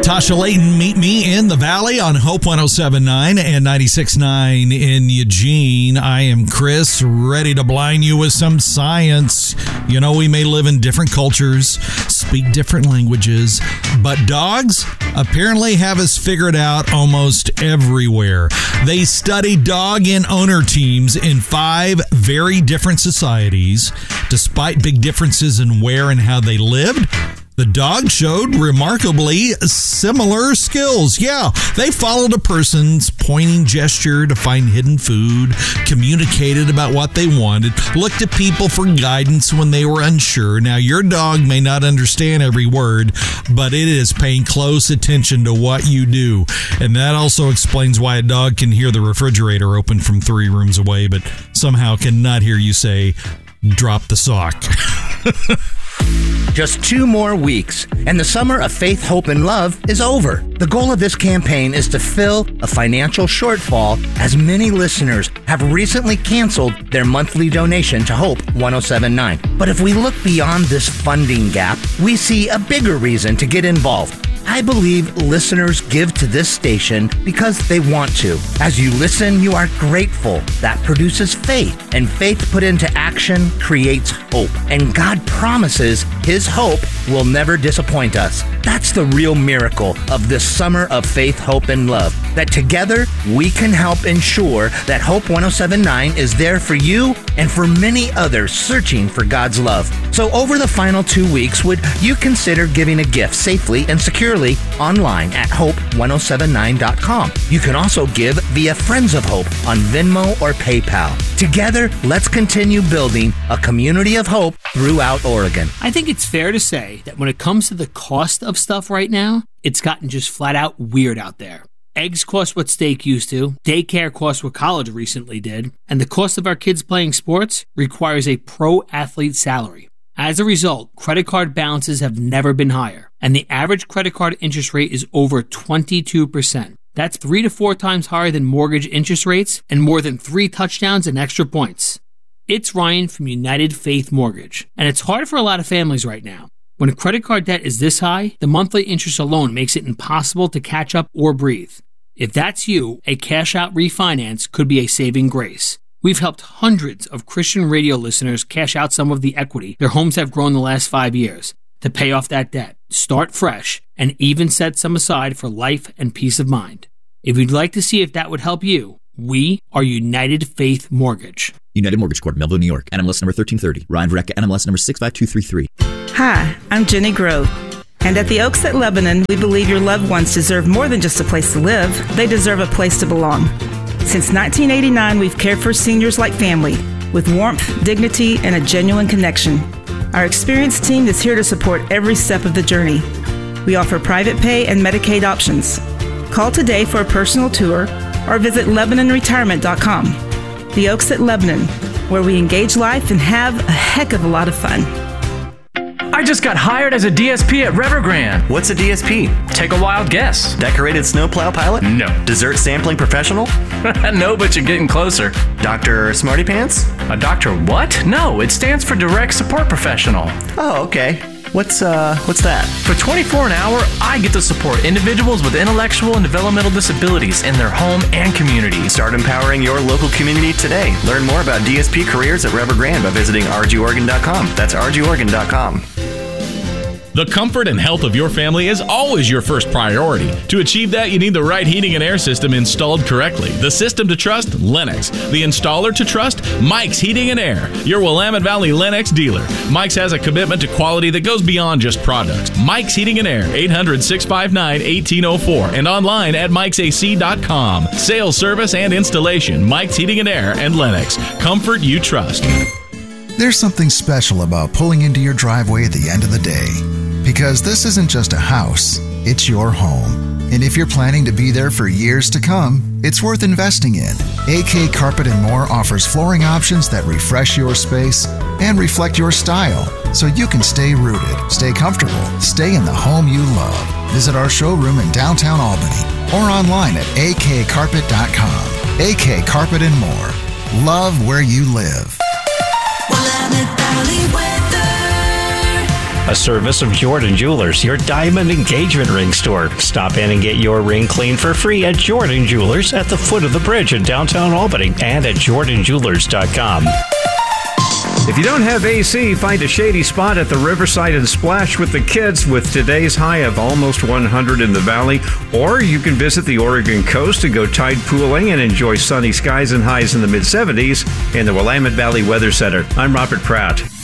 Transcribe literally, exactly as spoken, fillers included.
Tasha Layton, meet me in the Valley on Hope one oh seven point nine and ninety-six point nine in Eugene. I am Chris, ready to blind you with some science. You know, we may live in different cultures, speak different languages, but dogs apparently have us figured out almost everywhere. They study dog and owner teams in five very different societies. Despite big differences in where and how they lived, the dog showed remarkably similar skills. Yeah, they followed a person's pointing gesture to find hidden food, communicated about what they wanted, looked at people for guidance when they were unsure. Now, your dog may not understand every word, but it is paying close attention to what you do. And that also explains why a dog can hear the refrigerator open from three rooms away, but somehow cannot hear you say, "Drop the sock." Just two more weeks, and the summer of faith, hope, and love is over. The goal of this campaign is to fill a financial shortfall, as many listeners have recently canceled their monthly donation to Hope one oh seven point nine. But if we look beyond this funding gap, we see a bigger reason to get involved. I believe listeners give to this station because they want to. As you listen, you are grateful. That produces faith, and faith put into action creates hope. And God promises His hope will never disappoint us. That's the real miracle of this summer of faith, hope, and love. That together we can help ensure that Hope one oh seven point nine is there for you and for many others searching for God's love. So over the final two weeks, would you consider giving a gift safely and securely online at hope one oh seven nine dot com. You can also give via Friends of Hope on Venmo or PayPal. Together, let's continue building a community of hope throughout Oregon. I think it's fair to say that when it comes to the cost of stuff right now, it's gotten just flat out weird out there. Eggs cost what steak used to, daycare costs what college recently did, and the cost of our kids playing sports requires a pro athlete salary. As a result, credit card balances have never been higher, and the average credit card interest rate is over twenty-two percent. That's three to four times higher than mortgage interest rates and more than three touchdowns and extra points. It's Ryan from United Faith Mortgage, and it's hard for a lot of families right now. When credit card debt is this high, the monthly interest alone makes it impossible to catch up or breathe. If that's you, a cash-out refinance could be a saving grace. We've helped hundreds of Christian radio listeners cash out some of the equity their homes have grown the last five years to pay off that debt, start fresh, and even set some aside for life and peace of mind. If you'd like to see if that would help you, we are United Faith Mortgage. United Mortgage Corp, Melville, New York. N M L S number thirteen thirty. Ryan Verrecka, N M L S number six five two three three. Hi, I'm Jenny Grove. And at the Oaks at Lebanon, we believe your loved ones deserve more than just a place to live. They deserve a place to belong. Since nineteen eighty-nine, we've cared for seniors like family, with warmth, dignity, and a genuine connection. Our experienced team is here to support every step of the journey. We offer private pay and Medicaid options. Call today for a personal tour or visit Lebanon Retirement dot com. The Oaks at Lebanon, where we engage life and have a heck of a lot of fun. I just got hired as a D S P at Evergrande. What's a D S P? Take a wild guess. Decorated snowplow pilot? No. Dessert sampling professional? No, but you're getting closer. Doctor Smarty Pants? A doctor what? No, it stands for Direct Support Professional. Oh, okay. What's uh, what's that? For twenty-four dollars an hour, I get to support individuals with intellectual and developmental disabilities in their home and community. Start empowering your local community today. Learn more about D S P careers at Evergrande by visiting R G Oregon dot com. That's R G Oregon dot com. The comfort and health of your family is always your first priority. To achieve that, you need the right heating and air system installed correctly. The system to trust? Lennox. The installer to trust? Mike's Heating and Air, your Willamette Valley Lennox dealer. Mike's has a commitment to quality that goes beyond just products. Mike's Heating and Air, eight hundred, six five nine, one eight zero four, and online at mikes a c dot com. Sales, service, and installation. Mike's Heating and Air and Lennox. Comfort you trust. There's something special about pulling into your driveway at the end of the day. Because this isn't just a house, it's your home. And if you're planning to be there for years to come, it's worth investing in. A K Carpet and More offers flooring options that refresh your space and reflect your style, so you can stay rooted, stay comfortable, stay in the home you love. Visit our showroom in downtown Albany or online at a k carpet dot com. A K Carpet and More. Love where you live. Willamette Valley weather. a service of Jordan Jewelers, your diamond engagement ring store. Stop in and get your ring cleaned for free at Jordan Jewelers at the foot of the bridge in downtown Albany and at jordan jewelers dot com. If you don't have A C, find a shady spot at the Riverside and splash with the kids with today's high of almost one hundred in the valley. Or you can visit the Oregon coast and go tide pooling and enjoy sunny skies and highs in the mid seventies in the Willamette Valley Weather Center. I'm Robert Pratt.